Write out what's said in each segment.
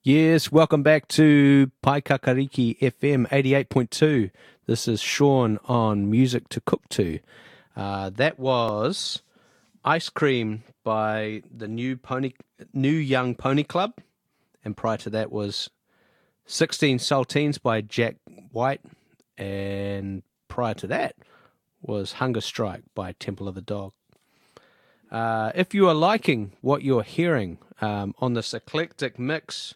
Yes, welcome back to Paikakariki FM 88.2. This is Sean on Music to Cook To. That was Ice Cream by the New Young Pony Club, and prior to that was 16 Saltines by Jack White, and prior to that was Hunger Strike by Temple of the Dog. If you are liking what you're hearing on this eclectic mix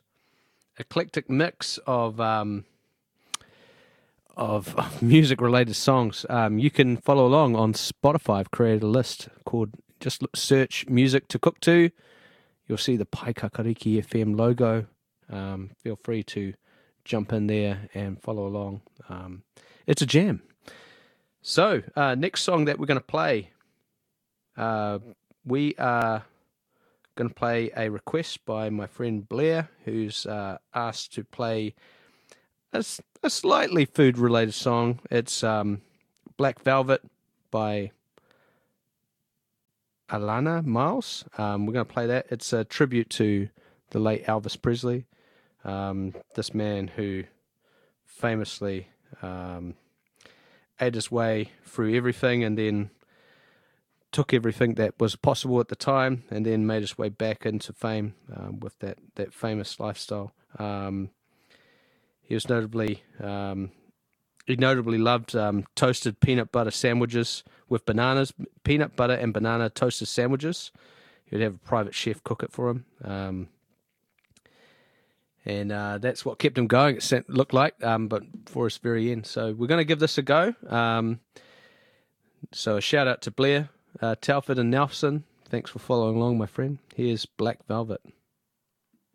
of music related songs, you can follow along on Spotify. I've created a list called, just search Music to Cook To. You'll see the Paikakariki FM logo. Feel free to jump in there and follow along. It's a jam. So next song that we're going to play, we are going to play a request by my friend Blair, who's asked to play a slightly food-related song. It's Black Velvet by Alana Miles. We're going to play that. It's a tribute to the late Elvis Presley, this man who famously ate his way through everything and then took everything that was possible at the time and then made his way back into fame with that famous lifestyle. He was notably loved toasted peanut butter sandwiches with bananas, peanut butter and banana toasted sandwiches. He would have a private chef cook it for him. And that's what kept him going, it looked like, but for his very end. So we're going to give this a go. So a shout out to Blair, Telford and Nelson. Thanks for following along, my friend. Here's Black Velvet.